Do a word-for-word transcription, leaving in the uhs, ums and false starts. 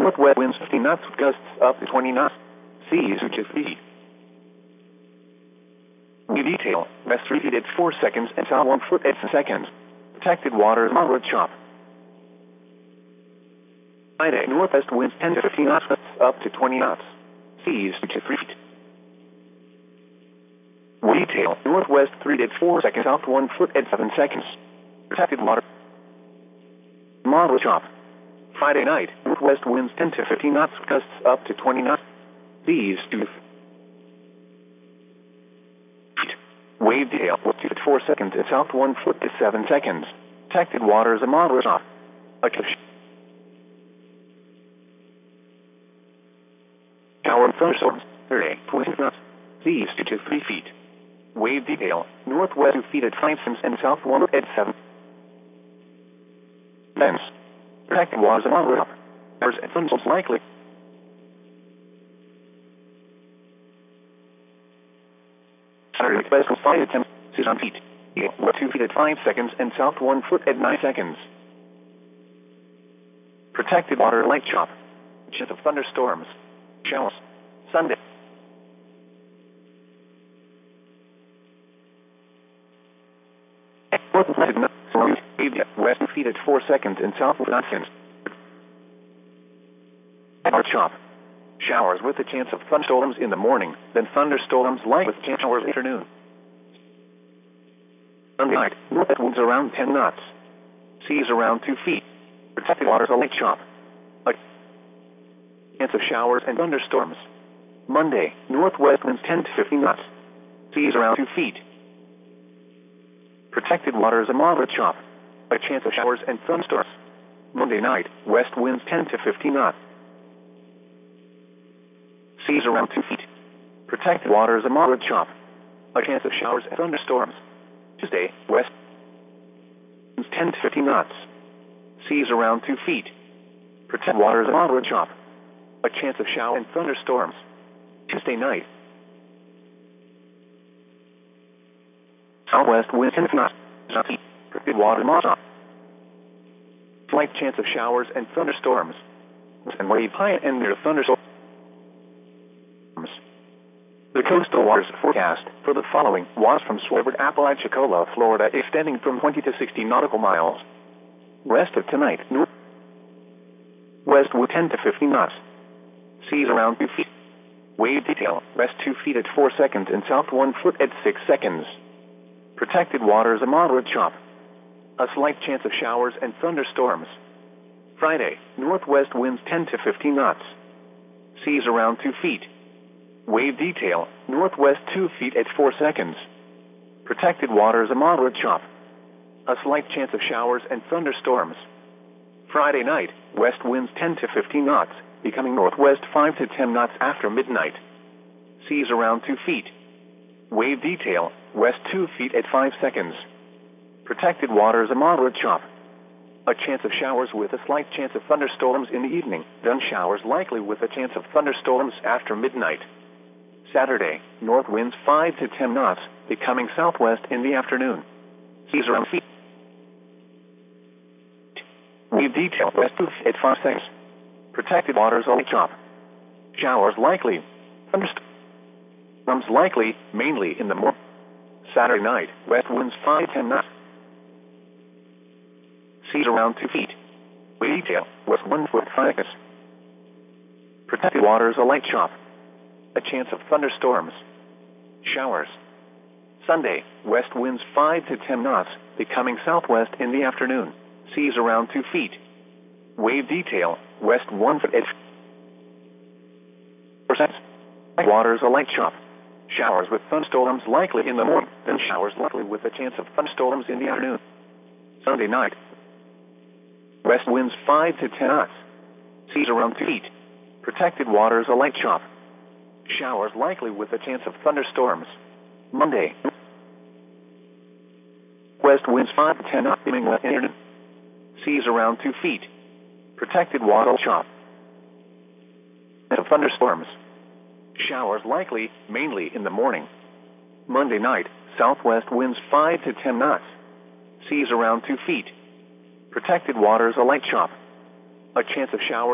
northwest winds fifteen knots, gusts up to twenty knots. Seas two feet. We detail, west three feet at four seconds and south one foot at seconds. Protected waters, moderate chop. Friday, northwest winds ten to fifteen knots, gusts up to twenty knots. Seas two to three feet. We detail, northwest three at four seconds, south one foot at seven seconds. Protected water. Moderate chop. Friday night, northwest winds ten to fifteen knots, gusts up to twenty knots. Seas two feet. Wave tail, two to four seconds at south one foot to seven seconds. Protected waters, a moderate chop. A shower and thunderstorms, Thursday, twenty knots. Seas two to three feet. Wave detail, northwest two feet at five seconds and south one at seven. Thence, protected waters, a moderate chop. Showers and thunderstorms likely. Saturday, west coast five to ten, six on feet. Gale, two feet at five seconds and south one foot at nine seconds. Protected water, light chop. Chance of thunderstorms. Showers. Sunday. West two feet at four seconds and south one seconds. Our chop. Showers with a chance of thunderstorms in the morning, then thunderstorms light with showers afternoon. Sunday night, northwest winds around ten knots. Seas around two feet. Protected waters, a light chop. A chance of showers and thunderstorms. Monday, northwest winds ten to fifteen knots. Seas around two feet. Protected waters, a moderate chop. A chance of showers and thunderstorms. Monday night, west winds ten to fifteen knots. Seas around two feet. Protected waters, a moderate chop. A chance of showers and thunderstorms. Tuesday, west winds ten to fifteen knots. Seas around two feet. Protected waters, a moderate chop. A chance of shower and thunderstorms. Tuesday night. Southwest winds ten to knots. Protected waters, moderate chop. Slight chance of showers and thunderstorms. And wave high and near thunderstorms. The coastal waters forecast for the following was from Sword Apalachicola, Florida, extending from twenty to sixty nautical miles. Rest of tonight, north west wind ten to fifteen knots. Seas around two feet. Wave detail, west two feet at four seconds and south one foot at six seconds. Protected waters, a moderate chop. A slight chance of showers and thunderstorms. Friday, northwest winds ten to fifteen knots. Seas around two feet. Wave detail, northwest two feet at four seconds. Protected waters, a moderate chop. A slight chance of showers and thunderstorms. Friday night, west winds ten to fifteen knots, becoming northwest five to ten knots after midnight. Seas around two feet. Wave detail, west two feet at five seconds. Protected waters, a moderate chop. A chance of showers with a slight chance of thunderstorms in the evening, then showers likely with a chance of thunderstorms after midnight. Saturday, north winds five to ten knots, becoming southwest in the afternoon. Seas around feet. Wave detail, west two at five seconds. Protected waters, a light chop. Showers likely. Thunderstorms likely, mainly in the morning. Saturday night, west winds five to ten knots. Seas around two feet. Wave detail, west one foot five seconds. Protected waters, a light chop. A chance of thunderstorms. Showers. Sunday, west winds five to ten knots, becoming southwest in the afternoon. Seas around two feet. Wave detail, west one foot at four seconds. Waters, a light chop. Showers with thunderstorms likely in the morning, then showers likely with a chance of thunderstorms in the afternoon. Sunday night. West winds five to ten knots. Seas around two feet. Protected waters, a light chop. Showers likely with a chance of thunderstorms. Monday. West winds five to ten knots, becoming west afternoon. Seas around two feet. Protected water chop. Of thunderstorms. Showers likely, mainly in the morning. Monday night, southwest winds five to ten knots. Seas around two feet. Protected waters, a light chop. A chance of showers.